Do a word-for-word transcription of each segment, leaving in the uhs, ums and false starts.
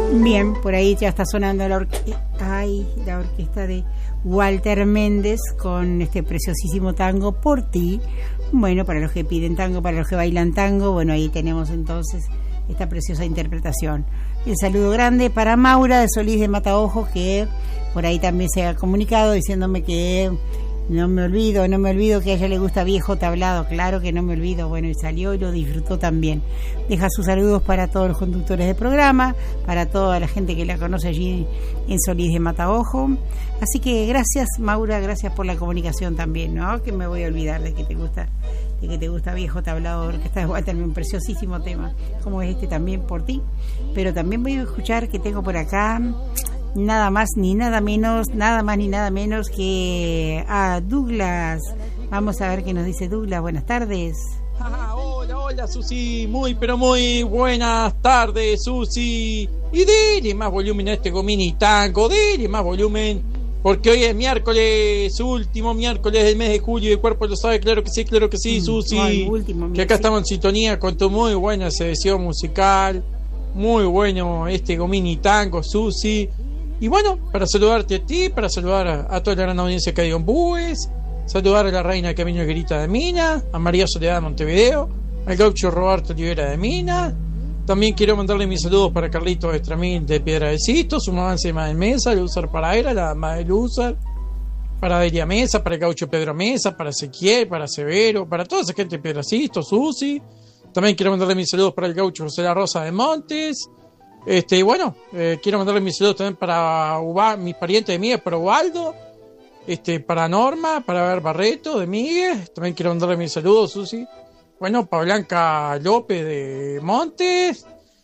Bien, por ahí ya está sonando la, orque- Ay, la orquesta de Walter Méndez con este preciosísimo tango Por Ti. Bueno, para los que piden tango, para los que bailan tango, bueno, ahí tenemos entonces esta preciosa interpretación. El saludo grande para Maura de Solís de Mataojo, que por ahí también se ha comunicado diciéndome que no me olvido, no me olvido que a ella le gusta Viejo Tablado. Claro que no me olvido. Bueno, y salió y lo disfrutó también. Deja sus saludos para todos los conductores del programa, para toda la gente que la conoce allí en Solís de Mataojo. Así que gracias, Maura, gracias por la comunicación también, ¿no? Que me voy a olvidar de que te gusta, de que te gusta Viejo Tablado, que está igual también un preciosísimo tema, como es este también Por Ti. Pero también voy a escuchar que tengo por acá nada más ni nada menos, nada más ni nada menos que a Douglas. Vamos a ver qué nos dice Douglas. Buenas tardes. Ah, hola, hola Susi, muy pero muy buenas tardes Susi. Y dele más volumen a este Gomini Tango, dele más volumen, porque hoy es miércoles, último miércoles del mes de julio y el cuerpo lo sabe, claro que sí, claro que sí, Susi. Ay, último, que acá estamos en sintonía con tu muy buena selección musical, muy bueno este Gomini Tango, Susi. Y bueno, para saludarte a ti, para saludar a, a toda la gran audiencia que hay en Búes, saludar a la reina Camino Grita de Mina, a María Soledad de Montevideo, al gaucho Roberto Olivera de Mina. También quiero mandarle mis saludos para Carlitos Estramín de Piedra del Sisto, su mamá encima de Mesa, Luzar Paraera, la mamá de Luzar, para Delia Mesa, para el gaucho Pedro Mesa, para Ezequiel, para Severo, para toda esa gente de Piedra del Sisto, Susi. También quiero mandarle mis saludos para el gaucho José La Rosa de Montes. Este, y bueno, eh, quiero mandarle mis saludos también para Uba, mis parientes de Miguel, para Ubaldo, este, para Norma, para Ver Barreto de Miguel. También quiero mandarle mis saludos, Susi. Bueno, para Blanca López de Montes.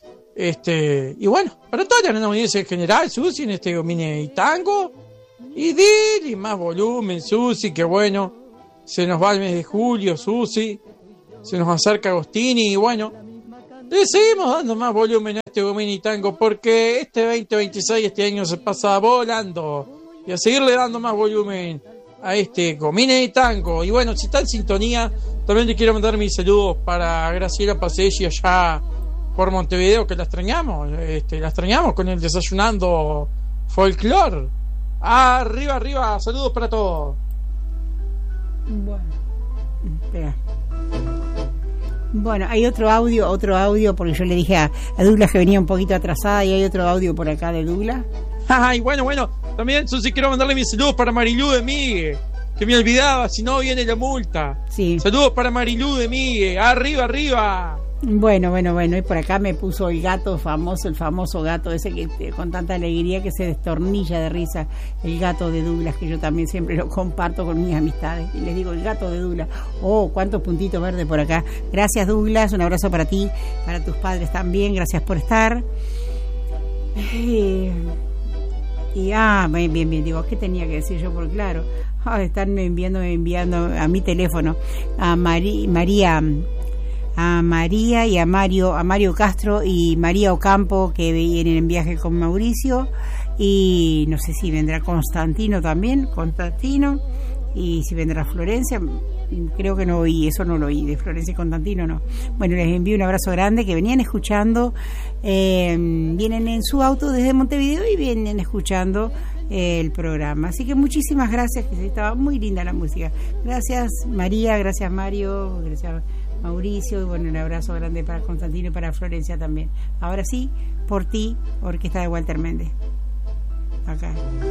Este, y bueno, para toda la gran audiencia en general, Susi, en este Gomini Tango. Y dile más volumen, Susi, que bueno, se nos va el mes de julio, Susi. Se nos acerca Agostini y bueno, le seguimos dando más volumen a este Gomini Tango porque este veinte veintiséis, este año se pasa volando. Y a seguirle dando más volumen a este Gomini Tango. Y bueno, si está en sintonía, también le quiero mandar mis saludos para Graciela Paselli allá por Montevideo, que la extrañamos. Este, la extrañamos con el Desayunando Folklore. Arriba, arriba, saludos para todos. Bueno, espera. Bueno, hay otro audio, otro audio, porque yo le dije a, a Douglas que venía un poquito atrasada y hay otro audio por acá de Douglas. Ay, bueno, bueno, también Susi, quiero mandarle mis saludos para Marilú de Migue, que me olvidaba, si no viene la multa. Sí. Saludos para Marilú de Migue, arriba, arriba. Bueno, bueno, bueno, y por acá me puso el gato famoso, el famoso gato ese que con tanta alegría que se destornilla de risa, el gato de Douglas, que yo también siempre lo comparto con mis amistades, y les digo el gato de Douglas. Oh, cuántos puntitos verdes por acá. Gracias, Douglas, un abrazo para ti, para tus padres también, gracias por estar. Y, y ah, bien, bien, bien, digo, ¿qué tenía que decir yo? Porque claro, oh, están enviando, enviando a mi teléfono a Mari, María... a María y a Mario, a Mario Castro y María Ocampo, que vienen en viaje con Mauricio, y no sé si vendrá Constantino también, Constantino, y si vendrá Florencia, creo que no oí, eso no lo oí, de Florencia y Constantino no. Bueno, les envío un abrazo grande, que venían escuchando, eh, vienen en su auto desde Montevideo y vienen escuchando eh, el programa, así que muchísimas gracias, que estaba muy linda la música. Gracias María, gracias Mario, gracias Mauricio, y bueno, un abrazo grande para Constantino y para Florencia también. Ahora sí, Por Ti, orquesta de Walter Méndez. Acá.